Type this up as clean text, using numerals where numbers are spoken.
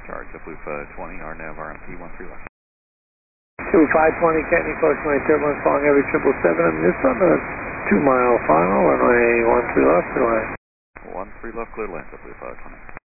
Charge, JetBlue 520, RNAV RMP 13 left. JetBlue 520, Canton, approach 20 turbulence, following every 777. I'm just on the 2 mile final, runway 13 left, clear line. 13 left, clear line, JetBlue 520.